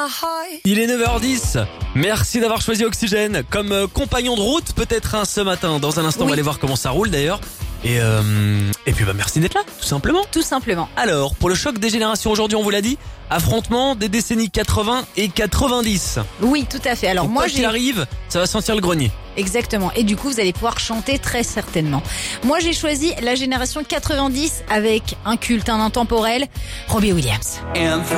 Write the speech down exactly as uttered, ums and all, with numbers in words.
Il est neuf heures dix. Merci d'avoir choisi Oxygène comme euh, compagnon de route peut-être hein, ce matin. Dans un instant, oui. On va aller voir comment ça roule d'ailleurs. Et, euh, et puis bah merci d'être là, tout simplement. Tout simplement. Alors, pour le choc des générations aujourd'hui, on vous l'a dit, affrontement des décennies quatre-vingts et quatre-vingt-dix. Oui, tout à fait. Alors Donc, moi, quoi j'ai... qu'il arrive, ça va sentir le grenier. Exactement. Et du coup, vous allez pouvoir chanter très certainement. Moi, j'ai choisi la génération quatre-vingt-dix avec un culte, un intemporel, Robbie Williams.